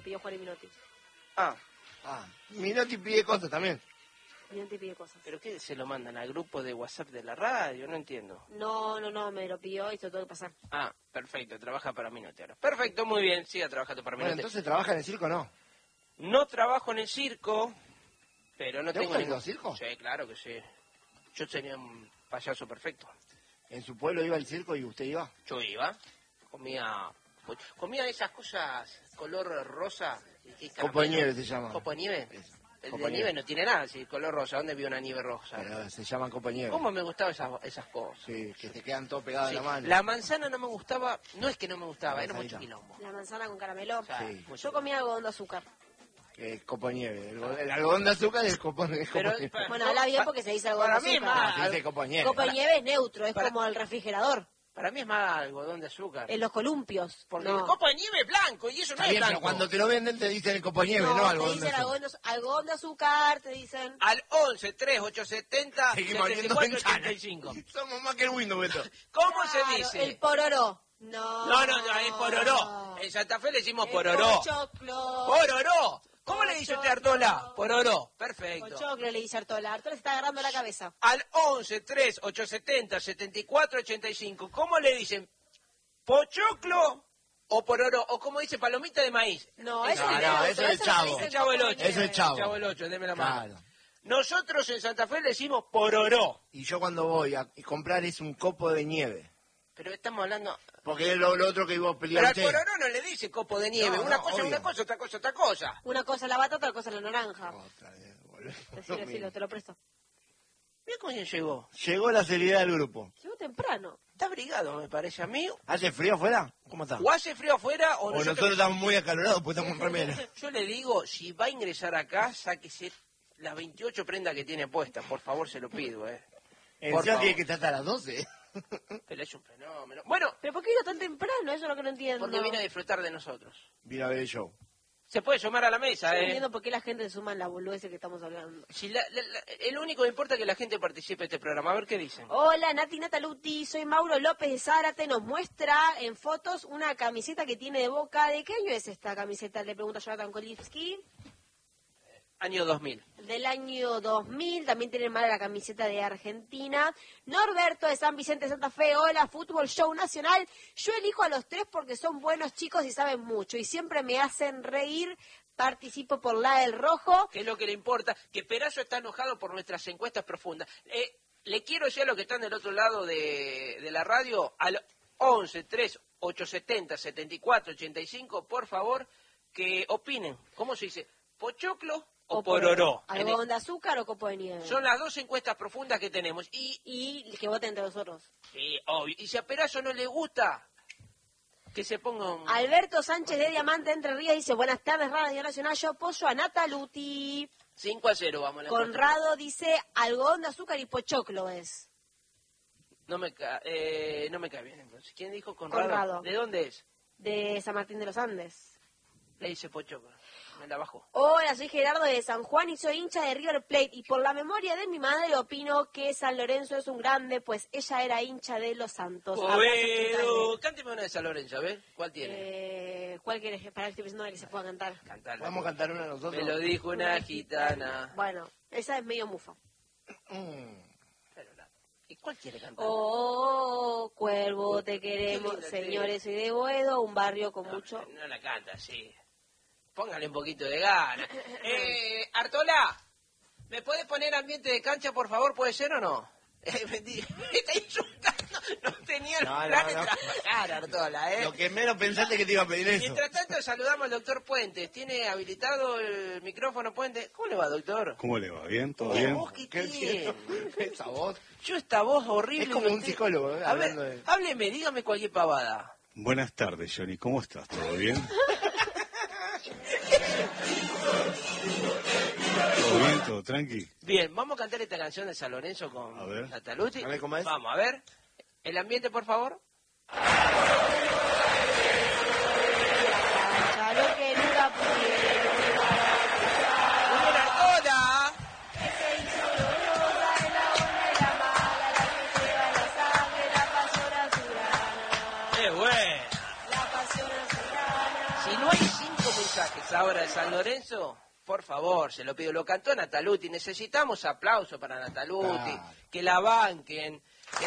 me pidió Juan y Minotti. Ah, Minotti pide cosas también. Minotti pide cosas. ¿pero qué se lo mandan al grupo de WhatsApp de la radio? No entiendo. No, me lo pidió y se lo tengo que pasar. Ah, perfecto, trabaja para Minotti ahora. Perfecto, muy bien, siga trabajando para Bueno, Minotti. entonces trabaja en el circo, ¿no? No trabajo en el circo, pero no ¿Te tengo gusta ningún... el circo? Sí, claro que sí. Yo tenía un payaso perfecto. ¿En su pueblo iba al circo y usted iba? Yo iba, comía esas cosas color rosa. Copo de nieve se llama. ¿Copo de nieve? Eso. El Copo de de nieve no tiene nada, sí, color rosa. ¿Dónde vio una nieve rosa? Pero se llaman copo de nieve. ¿Cómo me gustaban esas cosas? Sí, que te quedan todo pegado Sí, a la mano. la manzana no me gustaba, no es que no me gustaba, La era mucho manzanita. quilombo. La manzana con caramelo. Sí. Yo comía algodón de azúcar. Copo de nieve. El algodón de azúcar es copo de Pero, nieve. Bueno, habla bien porque se dice algodón de para mí azúcar. más- Se dice copo de nieve. Copo de nieve es neutro, es para- como el refrigerador. Para mí es más algodón de azúcar. En los columpios. Porque no. el copo de nieve es blanco y eso no Está es bien, blanco. pero cuando te lo venden te dicen el copo de nieve, no, te algodón de dicen azúcar. algodón de azúcar, te dicen. Al 11 3870 Seguimos viendo 74 ventanas. 85. Somos más que el Windows, Beto. ¿Cómo Claro, se dice? el pororó. No. No, es pororó. En Santa Fe le decimos pororó. Pochoclo. ¡Pororó! ¿Cómo le dice usted a Artola? Pororó. Perfecto. Pochoclo le dice Artola. Artola se está agarrando la cabeza. Al 11 3870 74 85. ¿Cómo le dicen? ¿Pochoclo o pororó? O como dice palomita de maíz. No, Eso eso no, es no, neutro, eso es el no chavo. le dicen El chavo el copo de 8. Eso es el chavo. Chavo el 8, deme la mano. Claro. Nosotros en Santa Fe le decimos pororó. Y yo cuando voy a comprar es un copo de nieve. Pero estamos hablando... Porque es lo otro que vos Pero al peleaste. pororó no le dice copo de nieve. No, una no, cosa es obvio. una cosa, otra cosa, otra cosa. Una cosa es la batata, otra cosa es la naranja. Otra vez, boludo. Decilo, te lo presto. Mira cómo llegó. Llegó la seriedad del grupo. Llegó temprano. Está abrigado, me parece a mí. ¿Hace frío afuera? ¿Cómo está? O hace frío afuera o O nosotros estamos muy acalorados porque estamos en remera. Yo le digo, si va a ingresar acá, sáquese las 28 prendas que tiene puestas. Por favor, se lo pido, Por Encima favor. tiene que estar hasta las 12. Pero es un fenómeno. Bueno, ¿Pero por qué vino tan temprano? Eso es lo que no entiendo. porque viene a disfrutar de nosotros. Vino a ver el show. Se puede sumar a la mesa, Yo no entiendo por qué la gente se suma en la boludez que estamos hablando. Si el único que importa es que la gente participe de este programa. A ver qué dicen. Hola, Nati Nataluti, soy Mauro López de Zárate. Nos muestra en fotos una camiseta que tiene de Boca. ¿De qué año es esta camiseta? Le pregunta Jonathan Kolivsky. Año 2000. Del año 2000, también tienen mala la camiseta de Argentina. Norberto de San Vicente de Santa Fe, hola, Fútbol Show Nacional. Yo elijo a los tres porque son buenos chicos y saben mucho y siempre me hacen reír. Participo por la del rojo. Que es lo que le importa, que Perazo está enojado por nuestras encuestas profundas. Le quiero decir a los que están del otro lado de la radio, al 11 3 870 74 85, por favor, que opinen. ¿Cómo se dice? ¿Pochoclo o pororó? ¿Algodón de azúcar o copo de nieve? Son las dos encuestas profundas que tenemos. Y que voten entre nosotros. Obvio. Y si a Perazo no le gusta, que se ponga un... Alberto Sánchez de Diamante Entre Ríos dice, buenas tardes, Radio Nacional, yo apoyo a Nataluti. 5-0 vamos a la encuesta. Conrado dice, algodón de azúcar y pochoclo es. No me cae bien entonces. ¿Quién dijo Conrado? Conrado. ¿De dónde es? De San Martín de los Andes. Le dice Pochoclo. Me la bajó. Hola, soy Gerardo de San Juan y soy hincha de River Plate. Y por la memoria de mi madre opino que San Lorenzo es un grande, pues ella era hincha de los Santos. Pero, cánteme una de San Lorenzo, a ver, ¿cuál tiene? ¿Cuál querés? Para que estoy pensando que se pueda cantar. Cantarla. ¿Podemos cantar una nosotros? Me lo dijo una gitana. Bueno, esa es medio mufa. Pero ¿y cuál quiere cantar? Oh, cuervo, te queremos. Qué linda, Señores, soy de Boedo, un barrio con mucho... No la canta, sí. Póngale un poquito de gana. Artola, ¿me puede poner ambiente de cancha, por favor? ¿Puede ser o no? Me está insultando. No tenía el plan de trabajar, Artola, Lo que menos pensaste que te iba a pedir eso. Mientras tanto, saludamos al doctor Puentes. ¿Tiene habilitado el micrófono, Puentes? ¿Cómo le va, doctor? ¿Cómo le va? ¿Bien? ¿Todo ¿Qué bien? voz que tiene? Esa voz. Yo esta voz horrible. Es como no un te- psicólogo, A ver, hablando de... hábleme, dígame cualquier pavada. Buenas tardes, Johnny. ¿Cómo estás? ¿Todo bien? ¿Todo bien? ¿Todo tranqui? Bien, vamos a cantar esta canción de San Lorenzo con A ver. Nataluti. A ver cómo es. Vamos, a ver. El ambiente, por favor. Ya lo que nunca pudieron. ¡Muy bien, Artola! Que se hizo dolorosa en la onda y la mala, la que lleva la sangre, la pasión azulana. ¡Qué bueno! La pasión azulana. Si no hay 5 mensajes esa obra de San Lorenzo, por favor, se lo pido. Lo cantó Nataluti. Necesitamos aplauso para Nataluti. Claro. Que la banquen.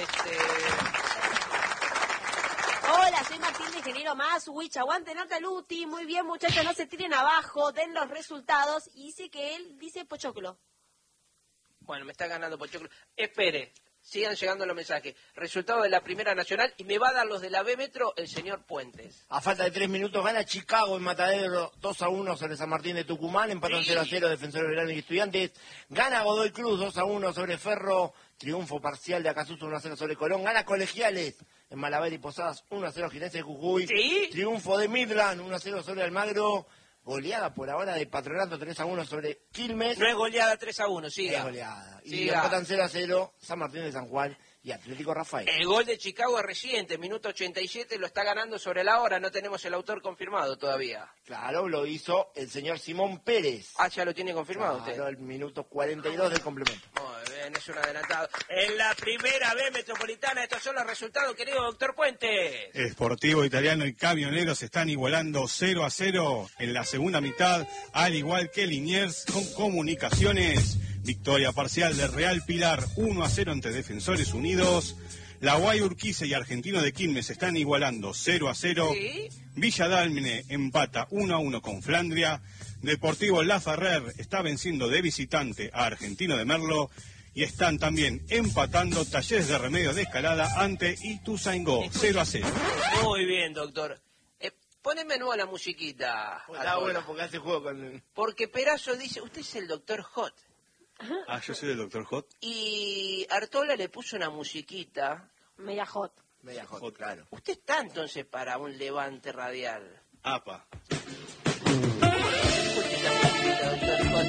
Hola, soy Martín de Ingeniero Maswich. Aguante Nataluti. Muy bien, muchachos, no se tiren abajo. Den los resultados. Y dice que él dice Pochoclo. Bueno, me está ganando Pochoclo. Espere. Sigan llegando los mensajes. Resultado de la Primera Nacional y me va a dar los de la B Metro el señor Puentes. A falta de 3 minutos gana Chicago en Matadero 2-1 sobre San Martín de Tucumán, empató Sí. 0-0 Defensor Verano y Estudiantes, gana Godoy Cruz 2-1 sobre Ferro, triunfo parcial de Acasuso 1-0 sobre Colón, gana Colegiales en Malabar y Posadas 1-0 Ginés de Jujuy, Sí. triunfo de Midland 1-0 sobre Almagro, goleada por ahora de Patronato 3-1 sobre Quilmes. No es goleada 3-1, siga. Es goleada. Y Siga. empatan 0-0 San Martín de San Juan y Atlético Rafael. El gol de Chicago es reciente, minuto 87, lo está ganando sobre la hora, no tenemos el autor confirmado todavía. Claro, lo hizo el señor Simón Pérez. Ah, ya lo tiene confirmado Claro, usted. el minuto 42 del complemento. Muy bien, es un adelantado. En la Primera B Metropolitana, estos son los resultados, querido doctor Puentes. Sportivo Italiano y Camioneros están igualando 0-0 en la segunda mitad, al igual que Liniers con Comunicaciones. Victoria parcial de Real Pilar 1-0 ante Defensores Unidos. La Guay Urquiza y Argentino de Quilmes están igualando 0-0. Sí. Villa Dálmine empata 1-1 con Flandria. Deportivo La Ferrer está venciendo de visitante a Argentino de Merlo. Y están también empatando Talleres de Remedios de Escalada ante Ituzaingó 0-0. Muy bien, doctor. Poneme nueva la musiquita. Está Artola. bueno porque hace juego con... Porque Perazo dice, usted es el doctor Hot. Ah, yo soy el Dr. Hot. Y Artola le puso una musiquita. Media hot. Media hot, claro. Usted está entonces para un levante radial. Apa. Escuche esa musiquita, doctor Hot.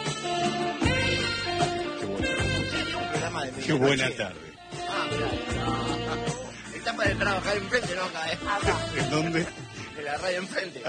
Un programa de Qué buena medianoche. tarde. Ah, claro. Está para trabajar enfrente, ¿no? Acá, ¿En dónde? de la radio enfrente.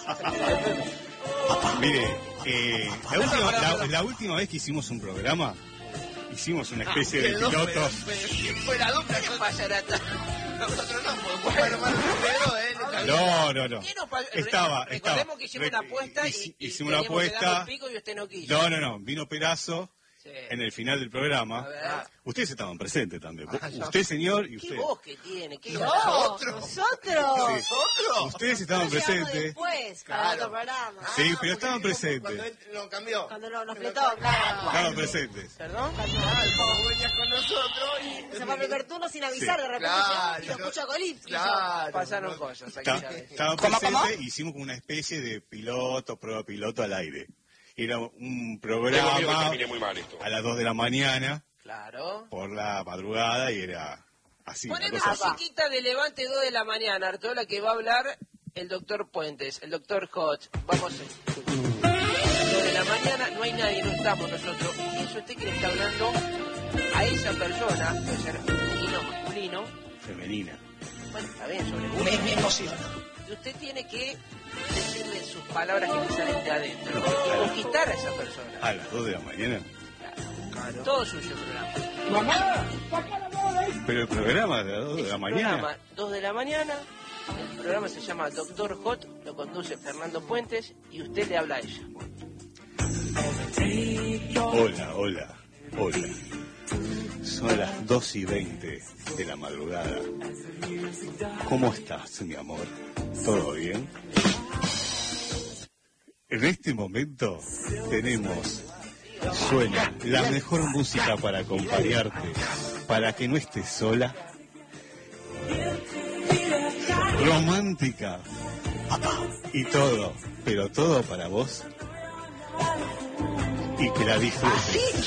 Mire, la última vez que hicimos un programa, hicimos una especie de piloto. Fue la dupla ¿Qué pasa, Arata? nosotros no, porque fue hermano Pedro, No. ¿Qué nos pasó? Estaba. Recordemos que hicimos una apuesta y hicimos una teníamos que dar apuesta. un pico y usted no quiso. No. Vino Perazo Sí. en el final del programa. A ver. Ustedes estaban presentes también. Usted, señor, y ¿Qué usted. voz que tiene? ¿Qué No, ¿Nosotros? nosotros. Ustedes estaban Nosotros llegamos presentes. después para Claro. otro programa. Sí, pero estaban Cuando presentes. él lo cambió. Cuando nos fletó, claro. Estaban presentes. ¿Perdón? Como venías con nosotros y... Se va a primer turno sin avisar, de repente Claro, lo escucha Colipsi. Claro. Pasaron cosas aquí, ¿sabes? Estaban presentes y hicimos como una especie de prueba piloto al aire. Era un programa a las 2 de la mañana Claro. por la madrugada y era así. Una Poneme cosa así. musiquita de Levante 2 de la mañana, Artola, que va a hablar el doctor Puentes, el doctor Hot. Vamos a escuchar. 2 de la mañana, no hay nadie, no estamos nosotros. Y piensa usted que le está hablando a esa persona, puede ser femenino o masculino. Femenina. Bueno, está bien, sobre me emociona. Y usted tiene que decirle sus palabras que le salen de adentro. Y conquistar a esa persona. A las 2 de la mañana. Claro. Todo suyo el programa. Pero el programa de las 2 de Es la un mañana. programa 2 de la mañana. El programa se llama Doctor Hot, lo conduce Fernando Puentes y usted le habla a ella. Hola. Son las 2:20 de la madrugada. ¿Cómo estás, mi amor? ¿Todo bien? En este momento suena la mejor música para acompañarte, para que no estés sola. Romántica. Y todo, pero todo para vos. Y que la disfrutes.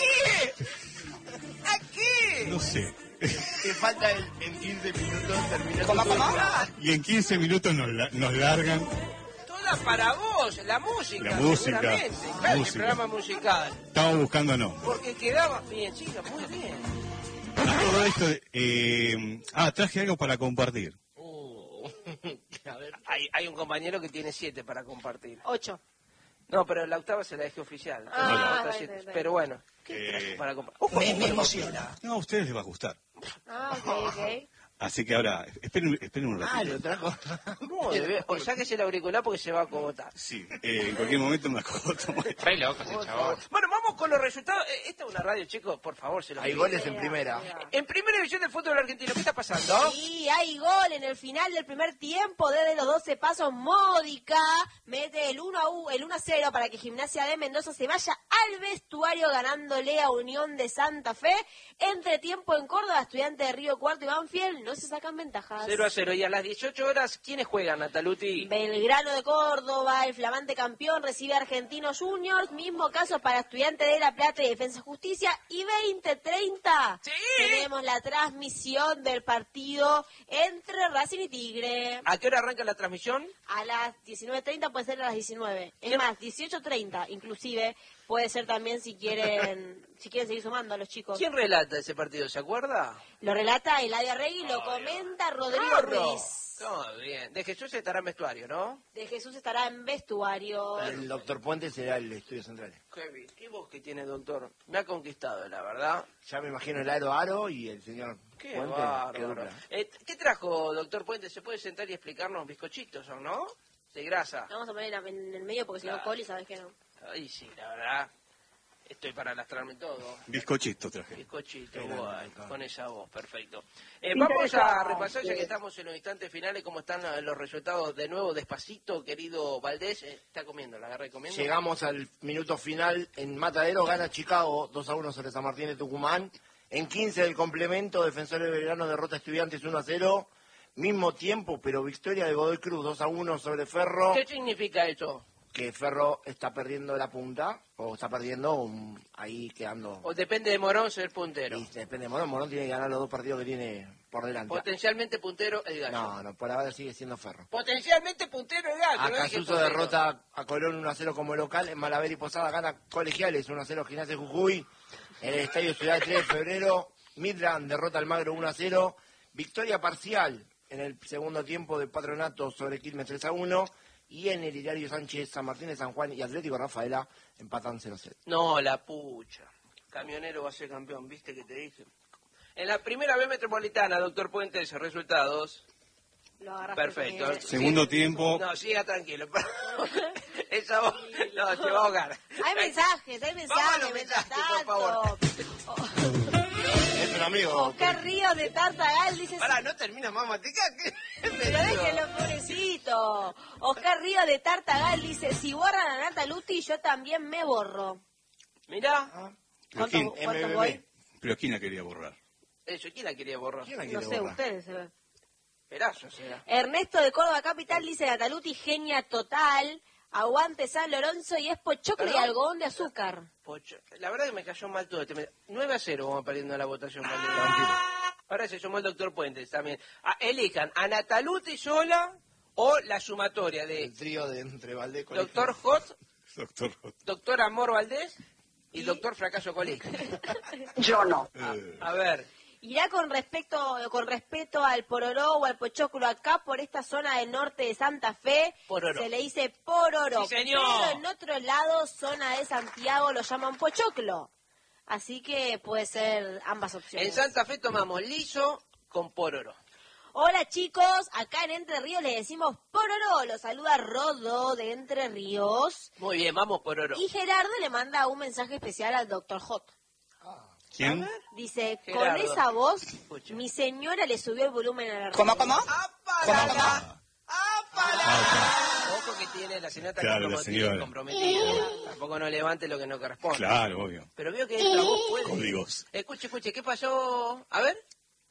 No sé. Te falta en 15 minutos terminar. Y en 15 minutos nos largan. Toda para vos, la música. La música, seguramente. la Claro, música. el programa musical. Estamos buscando nombres. Porque quedaba bien, chica, muy bien. Todo esto traje algo para compartir. A ver. Hay un compañero que tiene 7 para compartir. 8. No, pero la octava se la dejé oficial. Ah, Bueno, otra está 7. bien. Pero bueno, ¿qué traje para compartir? Me emociona. No, a ustedes les va a gustar. Ah, ok. Así que ahora, esperen un ratito. Ah, lo trajo. Muy bien. O sáquese el auricular porque se va a acogotar. Sí, en cualquier momento me acogoto. Re loco ese chabón. Bueno, vamos con los resultados. Esta es una radio, chicos, por favor, se lo Hay pido. goles en primera. En primera división del fútbol argentino, ¿qué está pasando? Sí, hay gol en el final del primer tiempo. Desde los 12 pasos, Módica mete el 1-0 para que Gimnasia de Mendoza se vaya al vestuario ganándole a Unión de Santa Fe. Entre tiempo en Córdoba, Estudiantes de Río Cuarto y Banfield no se sacan ventajas. 0-0. Y a las 18 horas, ¿quiénes juegan, Nataluti? Belgrano de Córdoba, el flamante campeón, recibe a Argentinos Juniors. Mismo caso para Estudiantes de La Plata y Defensa y Justicia. Y 20:30 ¡Sí! tenemos la transmisión del partido entre Racing y Tigre. ¿A qué hora arranca la transmisión? A las 19:30 puede ser a las 19. Es ¿Qué? más, 18:30 inclusive puede ser también si quieren seguir sumando a los chicos. ¿Quién relata ese partido? ¿Se acuerda? Lo relata Eladia Regui, lo comenta Rodrigo ¡Rorro! Ruiz. Todo bien. De Jesús estará en vestuario, ¿no? De Jesús estará en vestuario. El doctor Puente será el estudio central. Qué bien. ¿Qué voz que tiene, doctor? Me ha conquistado, la verdad. Ya me imagino el Aro y el señor Qué Puente. Qué bárbaro. dupla. ¿Qué trajo, doctor Puente? ¿Se puede sentar y explicarnos bizcochitos, o no? De grasa. Lo vamos a poner en el medio porque si no, Claro. Coli, sabes que no. Ay, sí, la verdad. Estoy para lastrarme todo. Bizcochito traje. Bizcochito, Qué guay, grande, doctor. con esa voz, perfecto. Vamos a repasar, ya que estamos en los instantes finales, cómo están los resultados de nuevo, despacito, querido Valdés. Está comiendo, la agarré comiendo. Llegamos al minuto final en Matadero, gana Chicago 2-1 sobre San Martín de Tucumán. En 15 del complemento, Defensores de Belgrano derrota a Estudiantes 1-0. Mismo tiempo, pero victoria de Godoy Cruz 2-1 sobre Ferro. ¿Qué significa eso? Que Ferro está perdiendo la punta, o está perdiendo ahí quedando. O depende de Morón ser puntero. Y depende de Morón. Morón tiene que ganar los dos partidos que tiene por delante. Potencialmente puntero el gallo. No, por ahora sigue siendo Ferro. Potencialmente puntero el gallo. no dije Acasuso puntero. derrota a Colón 1-0 como local. En Malaver y Posada gana Colegiales 1-0 Gimnasia de Jujuy. En el Estadio Ciudad 3 de febrero, Midland derrota al Magro 1-0. Victoria parcial en el segundo tiempo de Patronato sobre Quilmes 3-1. Y en el Hilario Sánchez, San Martín de San Juan y Atlético Rafaela empatan 0-0. No, la pucha. Camionero va a ser campeón, ¿viste que te dije? En la primera B metropolitana, doctor Puentes, resultados. Lo agarraste Perfecto. bien. Segundo tiempo. No, siga tranquilo. Esa voz, no, se va a ahogar. Hay mensajes, Vamos a los mientras mensajes, por tanto. Es un amigo. Oscar Ríos de Tartagal dice... Pará, no termina más matica. Pero déjenlo, pobrecito. Oscar Ríos de Tartagal dice, si borran a Nataluti, yo también me borro. Mirá, Pero ¿Cuántos MBB. voy? Pero ¿quién la quería borrar? eso, ¿quién la quería borrar? ¿Quién la No quiere sé, borrar? ustedes. se ve. Perazo será. Ernesto de Córdoba Capital dice, Nataluti, genia total. Aguante San Lorenzo y es pochoclo y ¿Perdón? algodón de azúcar. Pocho. La verdad que me cayó mal todo este. 9-0 vamos perdiendo la votación. Ahora se sumó el doctor Puentes también. Elijan a Nataluti sola o la sumatoria de El trío de entre Valdés y doctor Hot, Doctor. doctor Amor Valdés y doctor Fracaso Colín. Yo no. A ver, Irá con respeto al pororó o al pochoclo acá por esta zona del norte de Santa Fe. Pororó. Se le dice pororó. Sí, señor. Pero en otro lado, zona de Santiago, lo llaman pochoclo. Así que puede ser ambas opciones. en Santa Fe tomamos liso con pororo. Hola chicos, acá en Entre Ríos le decimos pororó. Lo saluda Rodo de Entre Ríos. Muy bien, vamos pororo. Y Gerardo le manda un mensaje especial al Dr. Hot. ¿Quién? Dice, Gerardo. con esa voz, Escucha. mi señora le subió el volumen a la radio. ¿Cómo? ¡Apalala! ¡Apalala! Ojo que tiene la señora está Claro, la señora. comprometida. Tampoco no levante lo que no corresponde. Claro, obvio. Pero veo que la voz puede. Códigos. Escuche, ¿qué pasó? A ver.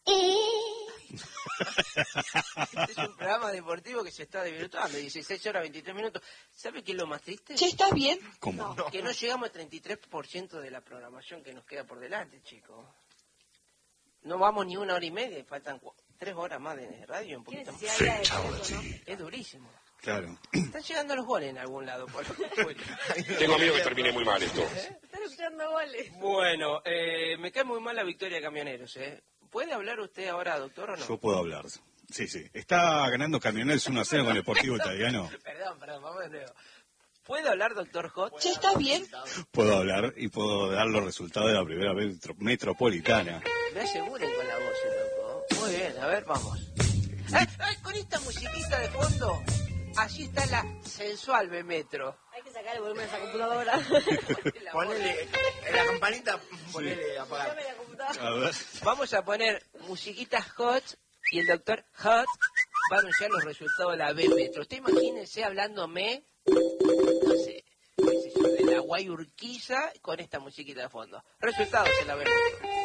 Este es un programa deportivo que se está divirtiendo, 16 horas 23 minutos. ¿Sabe qué es lo más triste? ¿Estás bien? ¿Cómo? Que no llegamos al 33% de la programación que nos queda por delante, chicos. No vamos ni 1 hora y media, faltan 3 horas más de radio, un ¿Qué poquito más. necesidad había de decir eso, no? Es durísimo. Claro. Están llegando los goles en algún lado. Por lo que Tengo miedo que termine muy mal esto. Están escuchando goles. Bueno, me cae muy mal la victoria de Camioneros, ¿eh? ¿Puede hablar usted ahora, doctor, o no? Yo puedo hablar. Sí. Está ganando Camioneros 1-0 con el Deportivo Italiano. Perdón, vamos de nuevo. ¿Puede hablar, doctor Hot? ¿Estás bien? Puedo hablar y puedo dar los resultados de la primera vez metropolitana. Me aseguren con la voz, loco. Muy bien, a ver, vamos. Con esta musiquita de fondo, allí está la sensual Metro. Hay que sacar el volumen de esa computadora. Ponele en la campanita, ponele apagar. Dame la computadora. A ver. Vamos a poner musiquitas hot y el doctor Hot va a anunciar los resultados de la Metro. Usted imagínese hablándome, no sé, qué sé yo, de la Guayurquiza con esta musiquita de fondo. Resultados en la Metro.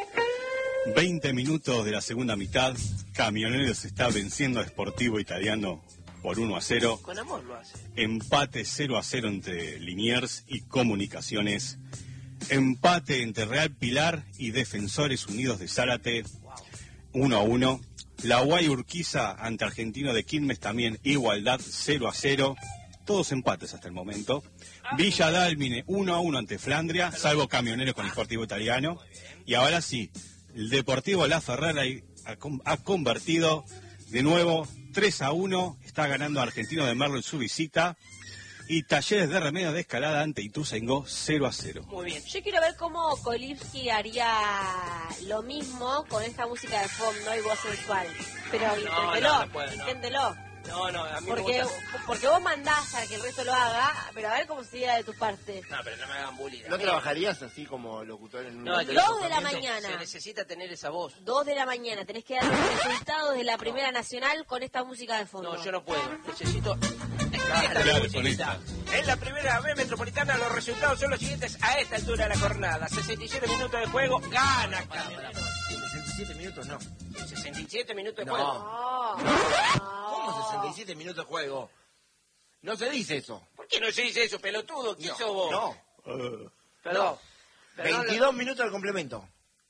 20 minutos de la segunda mitad. Camioneros está venciendo a Sportivo Italiano por 1-0. Con amor lo hace. Empate 0-0 entre Liniers y Comunicaciones. Empate entre Real Pilar y Defensores Unidos de Zárate. 1-1. La Guay Urquiza ante Argentino de Quilmes también igualdad 0-0. Todos empates hasta el momento. Villa Dálmine 1-1 ante Flandria, salvo Camioneros con Sportivo Italiano. Y ahora sí, el Deportivo La Ferrara ha convertido de nuevo 3-1. Está ganando Argentino de Merlo en su visita. Y Talleres de Remedios de Escalada ante Ituzaingó 0-0. Muy bien. Yo quiero ver cómo Kolivsky haría lo mismo con esta música de fondo y voz sensual. Pero inténtelo, no puede, no. inténtelo. No, a mí Porque, me gusta... porque vos mandás a que el resto lo haga, pero a ver cómo sería de tu parte. No, pero no me hagan bullying. ¿No trabajarías así como locutor en un... No, el 2 de la mañana. Se necesita tener esa voz. 2 de la mañana, tenés que dar los resultados de la Primera Nacional con esta música de fondo. No, yo no puedo. Necesito... Claro, musiquita. En la primera B metropolitana los resultados son los siguientes a esta altura de la jornada. 67 minutos de juego, gana Camioneros. 67 minutos, no. 67 minutos de No. juego. ¿Cómo 67 minutos de juego? No se dice eso. ¿Por qué no se dice eso, pelotudo? ¿Quién sos vos? No. Perdón. 22 minutos del complemento.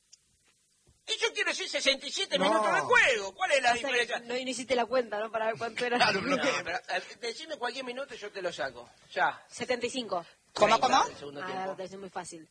Y yo quiero decir 67 No. minutos de juego. ¿Cuál es la O sea que diferencia? no hiciste la cuenta, ¿no? Para ver cuánto era. Claro, No, pero pero, decime cualquier minuto y yo te lo saco. Ya. 75. 30 del segundo Ah, tiempo. lo tenés muy fácil.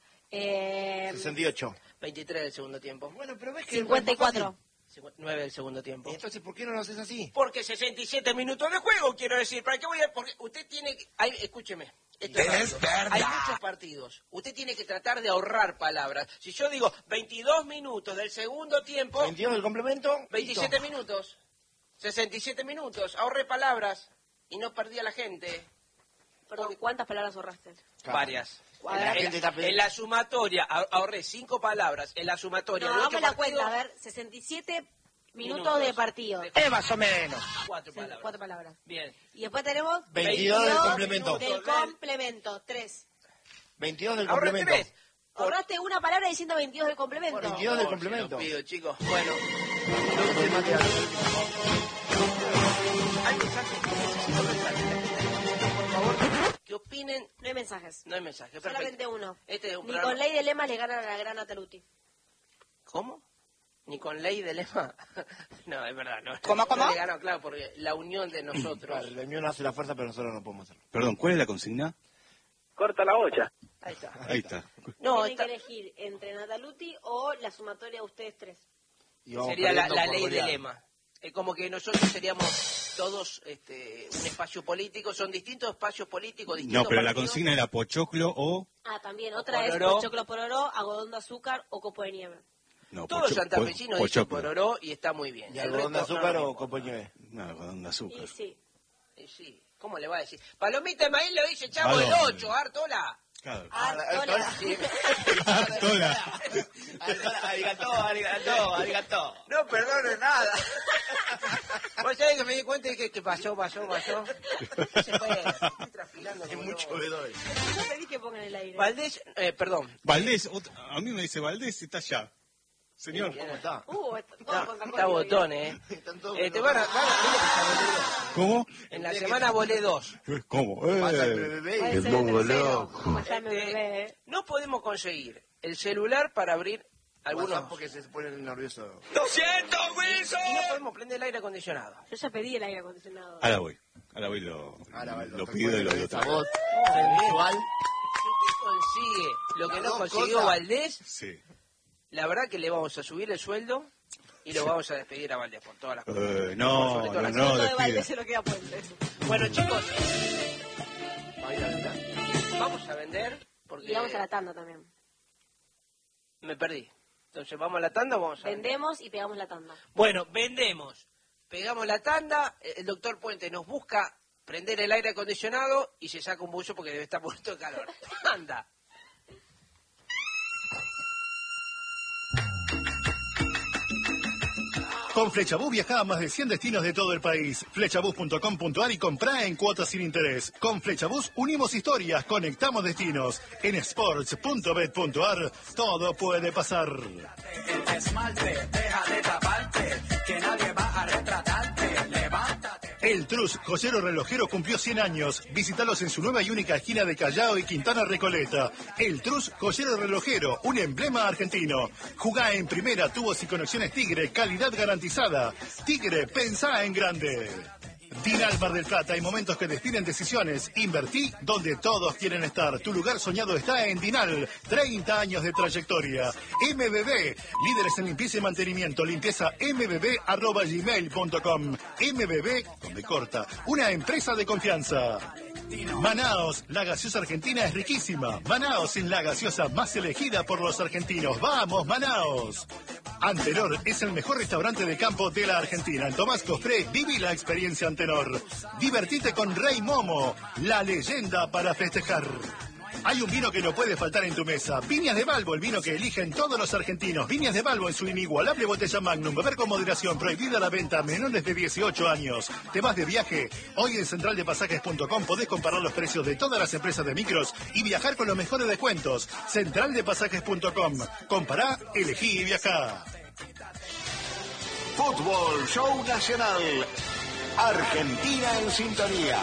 68. 23 del segundo tiempo. Bueno, pero ves que... 54. 9 del segundo tiempo. Entonces, ¿por qué no lo haces así? Porque 67 minutos de juego, quiero decir. ¿Para qué voy a...? Porque usted tiene que... escúcheme. Esto es rápido. Hay muchos partidos. Usted tiene que tratar de ahorrar palabras. Si yo digo 22 minutos del segundo tiempo... 22 del complemento. 27 minutos. 67 minutos. Ahorré palabras. Y no perdí a la gente. Perdón, ¿cuántas palabras ahorraste? Claro. Varias. La gente está En la sumatoria ahorré 5 palabras. En la sumatoria No, de 8 hagamos la partidos, cuenta, a ver, 67 minutos de partido. Más o menos. 4 palabras. 4 palabras. Bien. Y después tenemos 22 del complemento. Del complemento, 3. 22 del Ahorré complemento. 3. Ahorraste una palabra diciendo 22 del complemento. 22 del complemento. Se lo pido, chicos. Bueno. Hay mensajes. Necesito mensajes. Por favor, que opinen. No hay mensajes. No hay mensaje. Perfecto. Solamente uno. Este es un Ni programa. con ley de lemas le ganan a la gran Ataluti. ¿Cómo? ¿Ni con ley de lema? No, es verdad. No. ¿Cómo? No le ganó, claro, porque la unión de nosotros. Claro, el mío no hace la fuerza, pero nosotros no podemos hacerlo. Perdón, ¿cuál es la consigna? Corta la olla. Ahí está. Ahí está. No, Tienen esta que elegir entre Nataluti o la sumatoria de ustedes 3. Y vamos sería la perdiendo por ley de goleada. lema. Es como que nosotros seríamos todos un espacio político. Son distintos espacios políticos, distintos No, pero la partidos. consigna era Pochoclo o... Ah, también. Otra Pororó. es pochoclo pororó, algodón de azúcar o copo de nieve. No, Todos pocho- santafesinos po- dicen Pochoclo. pororó y está muy bien. ¿Y El algodón de resto, azúcar no, no o importa. copo de nieve? No, algodón de azúcar. Y sí. Sí, ¿cómo le va a decir? Palomita de maíz lo dice Chavo el ¿A dónde? 8, Artola. Claro. Artola. Sí. Artola. Arigató. No perdone nada. Vos sabés que me di cuenta y dije que pasó. No se puede. Estoy trasfilando. Hay como mucho loco. bebedores. No pedí que pongan el aire. Valdés, perdón. Valdés, a mí me dice Valdés y está allá. Señor, ¿Cómo está? Está botón, Están todos te van a ¿cómo? en la semana volé 2. ¿Cómo? Pasa el bebé. Puede ser el tercero. ¿Cómo está mi bebé? No podemos conseguir el celular para abrir algunos. WhatsApp porque se pone nervioso. ¡Lo siento, Wilson! Y no podemos prender el aire acondicionado. Yo ya pedí el aire acondicionado. Ahora voy, lo Ahora pido y lo esa traigo. voz sensual. Si usted consigue lo que Las no dos consiguió cosas. Valdés, Sí. la verdad que le vamos a subir el sueldo y lo vamos a despedir a Valdés por todas las cosas. No, Sobre todo no, las- no, Todo de despida. Valdés se lo queda puente. Bueno, chicos, ¿Va a ir a vender? vamos a vender porque Y vamos a la tanda también. me perdí. Entonces, ¿vamos a la tanda o vamos a...? Vendemos y pegamos la tanda. Bueno, vendemos. Pegamos la tanda, el doctor Puente nos busca prender el aire acondicionado y se saca un buzo porque debe estar muerto de calor. Anda. Con Flechabús viaja a más de 100 destinos de todo el país. Flechabús.com.ar y comprá en cuotas sin interés. Con Flechabús unimos historias, conectamos destinos. En sports.bet.ar todo puede pasar. El esmalte, deja de taparte, que nadie va a retratarte. Levántate. El Trus, joyero relojero, cumplió 100 años. Visítalos en su nueva y única esquina de Callao y Quintana Recoleta. El Trus, joyero relojero, un emblema argentino. Jugá en primera, tubos y conexiones Tigre, calidad garantizada. Tigre, pensá en grande. Dinal Mar del Plata, hay momentos que definen decisiones. Invertí donde todos quieren estar. Tu lugar soñado está en Dinal. 30 años de trayectoria. MBB, líderes en limpieza y mantenimiento. Limpieza mbb@gmail.com. MBB, donde corta. Una empresa de confianza. Manaos, la gaseosa argentina es riquísima. Manaos es la gaseosa más elegida por los argentinos. ¡Vamos, Manaos! Antenor es el mejor restaurante de campo de la Argentina. En Tomás Cofré, viví la experiencia Antenor. Divertite con Rey Momo, la leyenda para festejar. Hay un vino que no puede faltar en tu mesa. Viñas de Balbo, el vino que eligen todos los argentinos. Viñas de Balbo en su inigualable botella Magnum. Beber con moderación, prohibida la venta a menores de 18 años. ¿Te vas de viaje? Hoy en centraldepasajes.com podés comparar los precios de todas las empresas de micros y viajar con los mejores descuentos. Centraldepasajes.com. Compará, elegí y viajá. Fútbol Show Nacional. Argentina en sintonía.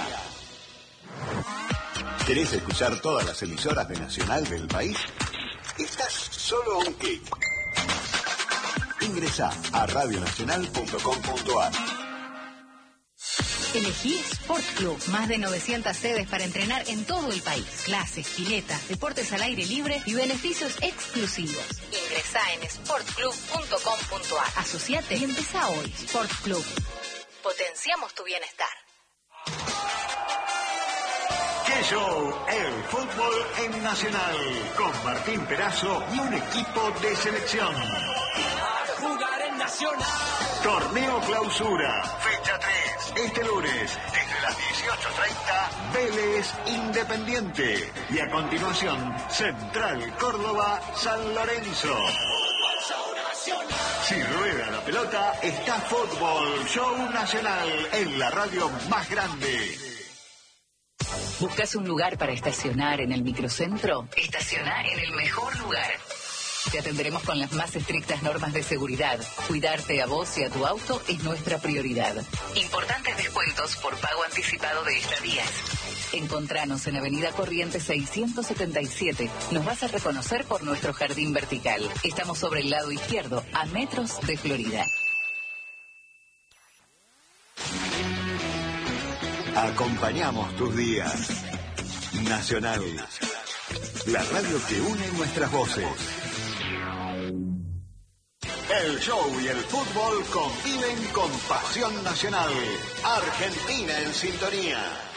¿Querés escuchar todas las emisoras de Nacional del país? Estás solo a un clic. Ingresá a radionacional.com.ar. Elegí Sport Club. Más de 900 sedes para entrenar en todo el país. Clases, piletas, deportes al aire libre y beneficios exclusivos. Ingresá en sportclub.com.ar. Asociate y empezá hoy. Sport Club. Potenciamos tu bienestar. ¡Qué show! El fútbol en Nacional. Con Martín Perazo y un equipo de selección. Jugar en Nacional. Torneo Clausura. Fecha 3. Este lunes, desde las 18:30, Vélez Independiente. Y a continuación, Central Córdoba San Lorenzo. Si rueda la pelota, está Fútbol Show Nacional en la radio más grande. ¿Buscas un lugar para estacionar en el microcentro? Estaciona en el mejor lugar. Te atenderemos con las más estrictas normas de seguridad. Cuidarte a vos y a tu auto es nuestra prioridad. Importantes descuentos por pago anticipado de estadías. Encontranos en Avenida Corrientes 677. Nos vas a reconocer por nuestro jardín vertical. Estamos sobre el lado izquierdo, a metros de Florida. Acompañamos tus días. Nacional. La radio que une nuestras voces. El show y el fútbol conviven con pasión nacional. Argentina en sintonía.